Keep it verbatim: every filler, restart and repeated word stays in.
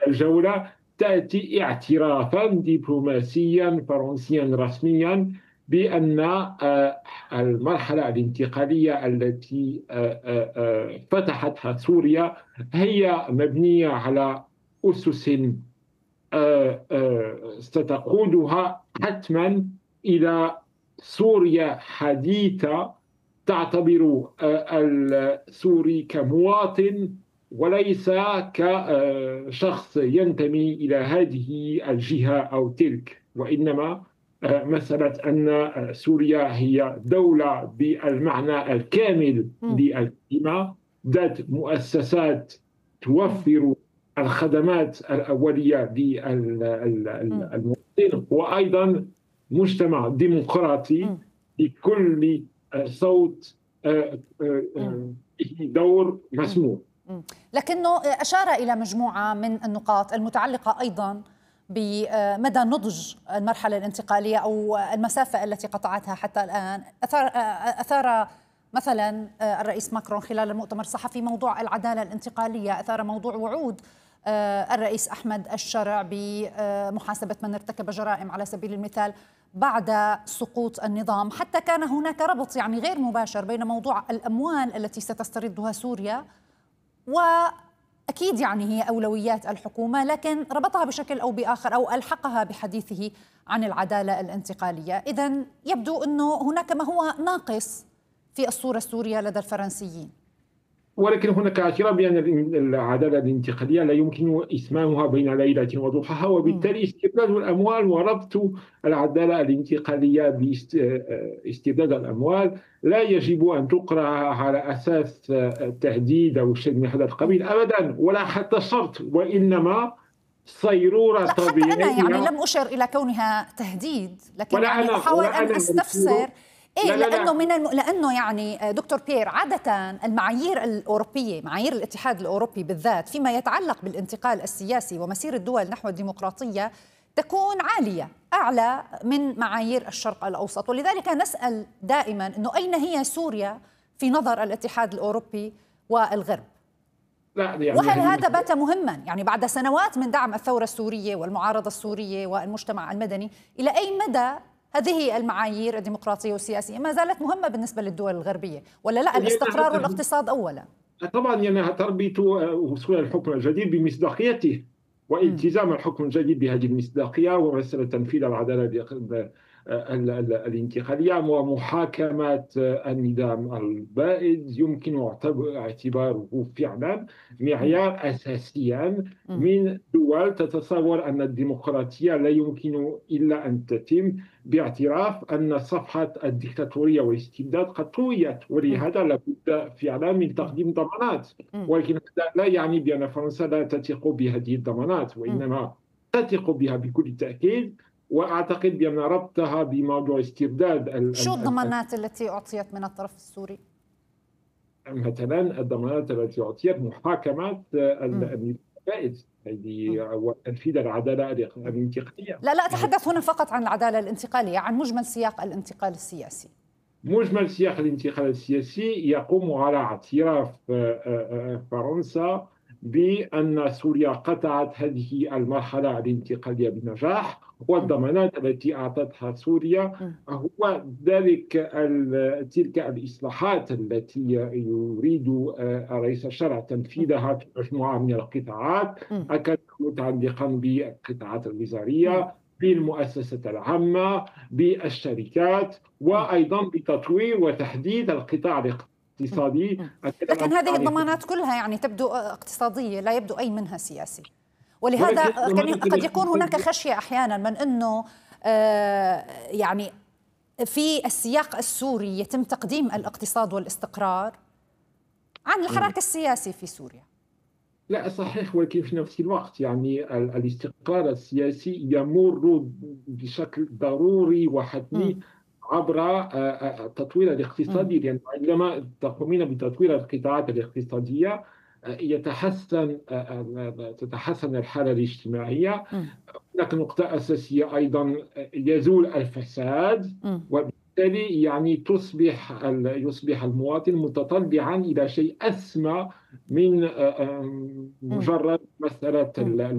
الجولة تأتي اعترافا دبلوماسيا فرنسيا رسميا بأن المرحلة الانتقالية التي فتحتها سوريا هي مبنية على أسس ستقودها حتما إلى سوريا حديثة تعتبر السوري كمواطن وليس كشخص ينتمي إلى هذه الجهة أو تلك، وإنما مسألة أن سوريا هي دولة بالمعنى الكامل للكلمة، ذات مؤسسات توفر الخدمات الأولية للمواطن، وأيضا مجتمع ديمقراطي بكل صوت دور مسموع. لكنه أشار إلى مجموعة من النقاط المتعلقة أيضا بمدى نضج المرحلة الانتقالية أو المسافة التي قطعتها حتى الآن. أثار, أثار مثلا الرئيس ماكرون خلال المؤتمر الصحفي موضوع العدالة الانتقالية، أثار موضوع وعود الرئيس أحمد الشرع بمحاسبة من ارتكب جرائم على سبيل المثال بعد سقوط النظام. حتى كان هناك ربط يعني غير مباشر بين موضوع الأموال التي ستستردها سوريا وأكيد يعني هي أولويات الحكومة، لكن ربطها بشكل أو بآخر أو ألحقها بحديثه عن العدالة الانتقالية. إذن يبدو أنه هناك ما هو ناقص في الصورة السورية لدى الفرنسيين. ولكن هناك اعتراف بأن العدالة الانتقالية لا يمكن إتمامها بين ليلة وضحاها، وبالتالي استرداد الأموال وربط العدالة الانتقالية باسترداد الأموال لا يجب أن تقرأ على أساس تهديد أو شيء من هذا القبيل أبدا، ولا حتى شرط، وإنما صيرورة طبيعية. حتى أنا يعني لم أشر إلى كونها تهديد، لكن يعني أحاول أن أستفسر إيه، لا لا لأنه من الم... لأنه يعني دكتور بيير عادة المعايير الأوروبية، معايير الاتحاد الأوروبي بالذات فيما يتعلق بالانتقال السياسي ومسير الدول نحو الديمقراطية تكون عالية، أعلى من معايير الشرق الأوسط، ولذلك نسأل دائما أنه أين هي سوريا في نظر الاتحاد الأوروبي والغرب؟ لا يعني وهل هذا بات مهما يعني بعد سنوات من دعم الثورة السورية والمعارضة السورية والمجتمع المدني، إلى أي مدى هذه المعايير الديمقراطية والسياسية ما زالت مهمة بالنسبة للدول الغربية، ولا لا الاستقرار والاقتصاد أولا؟ طبعا يعني تربط وصول الحكم الجديد بمصداقيته والتزام الحكم الجديد بهذه المصداقية ومسألة تنفيذ العدالة الانتقالية ومحاكمة النظام البائد يمكن اعتباره فعلا معيار أساسيا من دول تتصور أن الديمقراطية لا يمكن إلا أن تتم باعتراف أن صفحة الديكتاتورية والاستبداد قد طويت، ولهذا لابد فعلا من تقديم ضمانات، ولكن هذا لا يعني بأن فرنسا لا تثق بهذه الضمانات، وإنما تثق بها بكل تأكيد، وأعتقد بأن ربطها بموضوع استرداد. شو الضمانات التي أعطيت من الطرف السوري؟ مثلا الضمانات التي أعطيت محاكمة البائد وتنفيذ العدالة الانتقالية. لا لا أتحدث هنا فقط عن العدالة الانتقالية، عن مجمل سياق الانتقال السياسي. مجمل سياق الانتقال السياسي يقوم على اعتراف فرنسا بأن سوريا قطعت هذه المرحلة الانتقالية بنجاح، والضمانات التي أعطتها سوريا هو ذلك تلك الإصلاحات التي يريد رئيس الشرع تنفيذها في مجموعة من القطاعات، أكثر متعلقا بالقطاعات الوزارية، بالمؤسسات العامة، بالشركات، وأيضا بتطوير وتحديد القطاع الاقتصادي. لكن هذه الضمانات كلها يعني تبدو اقتصادية، لا يبدو أي منها سياسي، ولهذا قد يكون هناك خشية أحيانا من أنه يعني في السياق السوري يتم تقديم الاقتصاد والاستقرار عن الحراك السياسي في سوريا. لا صحيح، ولكن في نفس الوقت يعني الاستقرار السياسي يمر بشكل ضروري وحتمي عبر التطوير الاقتصادي، لأن عندما تقومين بتطوير القطاعات الاقتصادية يتحسن تتحسن الحالة الاجتماعية. هناك نقطة أساسية أيضا، يزول الفساد، وبالتالي يعني تصبح يصبح المواطن متطلعا إلى شيء أسمى من مجرد مسألة